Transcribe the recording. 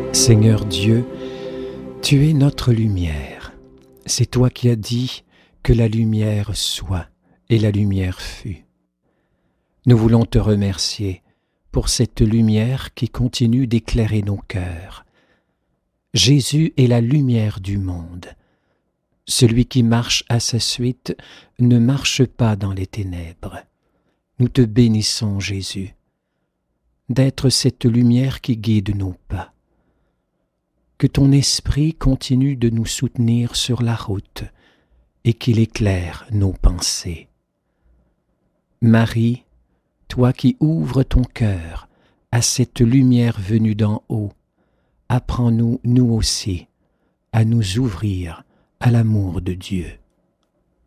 Seigneur Dieu, tu es notre lumière. C'est toi qui as dit que la lumière soit, et la lumière fut. Nous voulons te remercier pour cette lumière qui continue d'éclairer nos cœurs. Jésus est la lumière du monde. Celui qui marche à sa suite ne marche pas dans les ténèbres. Nous te bénissons, Jésus, d'être cette lumière qui guide nos pas. Que ton esprit continue de nous soutenir sur la route et qu'il éclaire nos pensées. Marie, toi qui ouvres ton cœur à cette lumière venue d'en haut, apprends-nous, nous aussi, à nous ouvrir à l'amour de Dieu.